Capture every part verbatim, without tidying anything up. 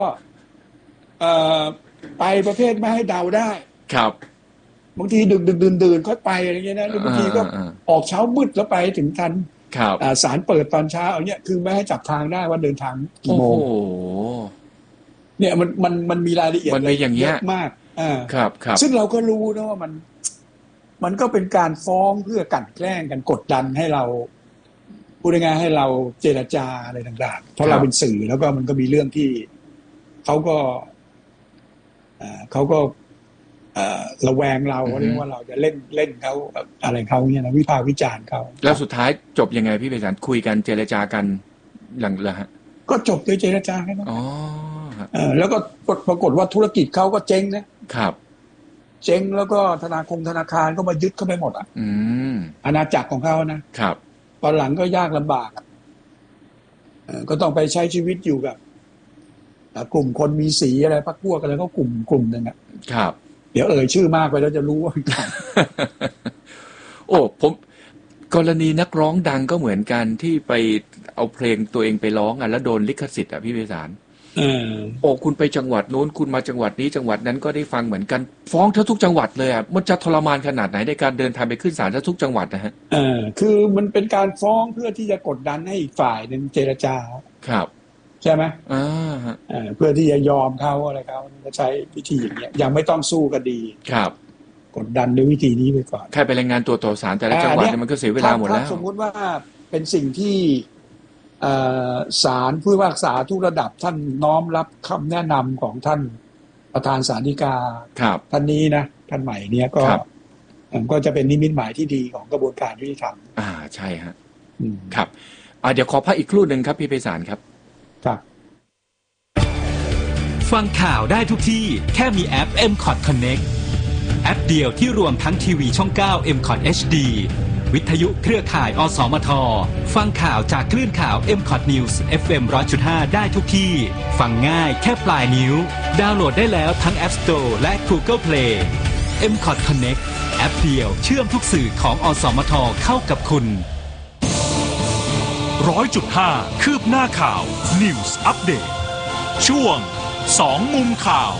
เอ่อไปประเภทไม่ให้เดาได้ครับบางทีดึกดึกดื่นดื่นค่อยไปอะไรเงี้ยนะหรือบางทีก็ออกเช้ามืดแล้วไปถึงทันศาลเปิดตอนเช้าอย่างเงี้ยคือไม่ให้จับทางได้ว่าเดินทางกี่โมงเนี่ยมันมันมันมีรายละเอียดมันมีอย่างเงี้ยมากอ่าครับครับซึ่งเราก็รู้นะว่ามันมันก็เป็นการฟ้องเพื่อกั่นแกล้งกันกดดันให้เราพูดง่ายๆให้เราเจรจาอะไรต่างๆเพราะเราเป็นสื่อแล้วก็มันก็มีเรื่องที่เขาก็เขาก็ระแวงเราเรียกว่าเราจะเล่นเล่นเขาอะไรเขาเนี่ยนะวิพากษ์วิจารณ์เขาแล้วสุดท้ายจบยังไงพี่ไพศาลคุยกันเจรจากันหลังเลยฮะก็จบโดยเจรจาให้อ๋อแล้วก็ปรากฏว่าธุรกิจเขาก็เจ๊งนะครับเจ๊งแล้วก็ธนาคารธนาคารก็มายึดเข้าไปหมดอ่ะอาณาจักรของเขานะครับตอนหลังก็ยากลำบากก็ต้องไปใช้ชีวิตอยู่กับกลุ่มคนมีสีอะไรพรรคพวกอะไรก็กลุ่มกลุ่มนึงอ่ะครับเดี๋ยวเอ่ยชื่อมากไปแล้วจะรู้ว่าโอ้ผมกรณีนักร้องดังก็เหมือนกันที่ไปเอาเพลงตัวเองไปร้องอ่ะแล้วโดนลิขสิทธิ์อ่ะพี่ไพศาลโอ้คุณไปจังหวัดโน้นคุณมาจังหวัดนี้จังหวัดนั้นก็ได้ฟังเหมือนกันฟ้องทั้งทุกจังหวัดเลยอ่ะมันจะทรมานขนาดไหนในการเดินทางไปขึ้นศาลทั้งทุกจังหวัดนะฮะเออคือมันเป็นการฟ้องเพื่อที่จะกดดันให้อีกฝ่ายนึงเจรจาครับใช่ไหมอ่าเพื่อที่จะยอมเขาอะไรเขาจะใช้วิธีอย่างเงี้ยยังไม่ต้องสู้คดีครับกดดันด้วยวิธีนี้ไปก่อนแค่ไปรายงานตัวต่อศาลแต่ละจังหวัดมันก็เสียเวลาหมดแล้วสมมติว่าเป็นสิ่งที่ศาลผู้พิพากษาทุกระดับท่านน้อมรับคำแนะนำของท่านประธานศาลฎีกาท่านนี้นะท่านใหม่เนี้ยก็ก็จะเป็นนิมิตหมายที่ดีของกระบวนการยุติธรรมอ่าใช่ฮะครับอ่าเดี๋ยวขอพักอีกครู่หนึ่งครับพี่ไพศาลครับครับฟังข่าวได้ทุกที่แค่มีแอป เอ็ม คอท Connect แอปเดียวที่รวมทั้งทีวีช่องเก้า เอ็ม คอท เอช ดี วิทยุเครือข่ายอสมทฟังข่าวจากคลื่นข่าว เอ็ม คอท News เอฟ เอ็ม หนึ่งร้อยจุดห้า ได้ทุกที่ฟังง่ายแค่ปลายนิ้วดาวน์โหลดได้แล้วทั้ง App Store และ Google Play เอ็ม คอท Connect แอปเดียวเชื่อมทุกสื่อของอสมทเข้ากับคุณร้อยจุดห้า คืบหน้าข่าว News Update ช่วงสองมุมข่าว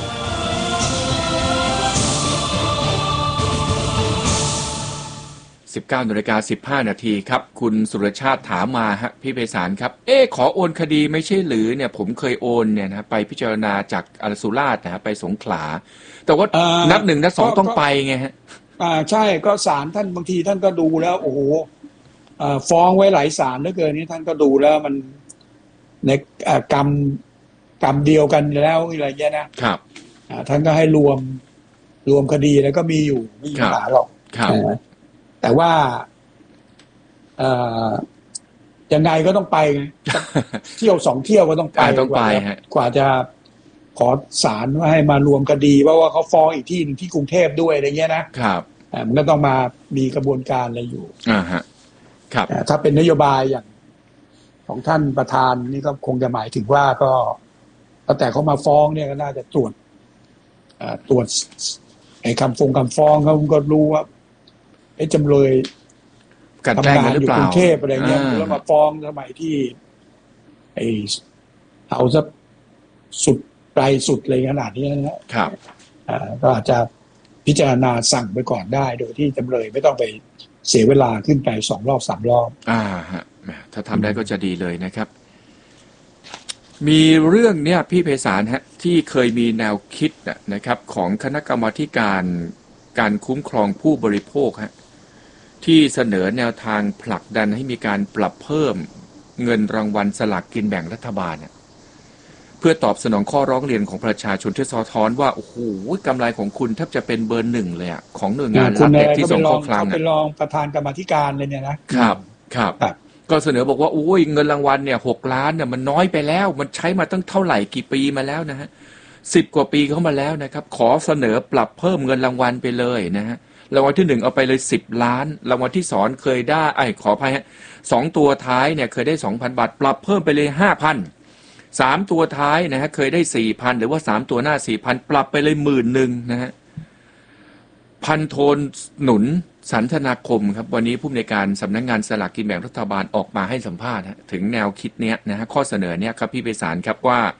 สิบเก้านาฬิกาสิบห้านาทีครับคุณสุรชาติถามมาฮะพี่ไพศาลครับเอ๊ะขอโอนคดีไม่ใช่หรือเนี่ยผมเคยโอนเนี่ยนะไปพิจารณาจากอสุราษฎร์นะฮะไปสงขลาแต่ว่านัดหนึ่งนัดสองต้องไปไงฮะอ่าใช่ก็ศาลท่านบางทีท่านก็ดูแล้วโอ้โหฟ้องไว้หลายศาลเหลือเกินนี่ท่านก็ดูแล้วมันในกรรมกรรมเดียวกันแล้วอะไรเงี้ยนะครับท่านก็ให้รวมรวมคดีแล้วก็มีอยู่ไม่มีปัญหาหรอกแต่ว่าเอ่อยังไงก็ต้องไปเที่ยวสองเที่ยวก็ต้องไปต้องไปกว่าจะขอศาลว่าให้มารวมคดีเพราะว่าเขาฟ้องอีกที่นึงที่กรุงเทพด้วยอะไรเงี้ยนะครับมันก็ต้องมามีกระบวนการอะไรอยู่อ่าฮะครับถ้าเป็นนโยบายอย่างของท่านประธานนี่ก็คงจะหมายถึงว่าก็ตั้งแต่เขามาฟ้องเนี่ยก็น่าจะตรวจตรวจไอ้คำฟงคำฟ้องเขาก็รู้ว่าไอ้จำเลยทำงานอยู่กรุงเทพอะไรเงี้ยแล้วมาฟ้องสมัยที่ไอ้เอาซะสุดปลายสุดเลยขนาดนี้นะครับก็อาจจะพิจารณาสั่งไปก่อนได้โดยที่จำเลยไม่ต้องไปเสียเวลาขึ้นไปสองรอบสามรอบอ่าฮะถ้าทำได้ก็จะดีเลยนะครับมีเรื่องเนี้ยพี่ไพศาลฮะที่เคยมีแนวคิดนะครับของคณะกรรมาธิการการคุ้มครองผู้บริโภคฮะที่เสนอแนวทางผลักดันให้มีการปรับเพิ่มเงินรางวัลสลากกินแบ่งรัฐบาลเนี่ยเพื่อตอบสนองข้อร้องเรียนของประชาชนที่สะท้อนว่าโอ้โหกำไรของคุณแทบจะเป็นเบอร์หนึ่งเลยอ่ะของหน่วยงานรัฐที่ส่งข้อคลังอ่ะเป็นรองประธานกรรมาธิการเลยเนี่ยนะครับครับก็เสนอบอกว่าโอ้ยเงินรางวัลเนี่ยหกล้านเนี่ยมันน้อยไปแล้วมันใช้มาตั้งเท่าไหร่กี่ปีมาแล้วนะฮะสิบกว่าปีเข้ามาแล้วนะครับขอเสนอปรับเพิ่มเงินรางวัลไปเลยนะฮะรางวัลที่หนึ่งเอาไปเลยสิบล้านรางวัลที่สองเคยได้ไอ้ขออภัยฮะสองตัวท้ายเนี่ยเคยได้ สองพัน บาทปรับเพิ่มไปเลย ห้าพัน สามตัวท้ายนะฮะเคยได้ สี่พัน หรือว่าสามตัวหน้า สี่พัน ปรับไปเลย หนึ่งหมื่น นะฮะพันโทหนุนสันทนาคมครับวันนี้ผู้อำนวยการสำนักงานสลากกินแบ่งรัฐบาลออกมาให้สัมภาษณ์ถึงแนวคิดเนี้ยนะฮะข้อเสนอเนี้ยครับพี่ไพศาลครับว่า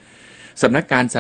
สำนักงาน